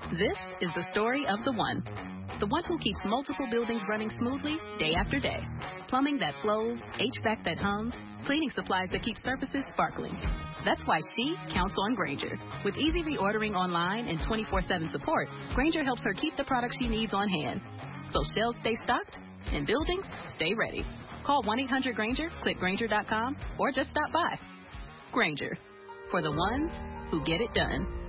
This is the story of the one who keeps multiple buildings running smoothly day after day. Plumbing that flows, HVAC that hums, cleaning supplies that keep surfaces sparkling. That's why she counts on Grainger. With easy reordering online and 24/7 support, Grainger helps her keep the products she needs on hand. So shelves stay stocked and buildings stay ready. Call 1-800-GRAINGER, click Grainger.com, or just stop by. Grainger, for the ones who get it done.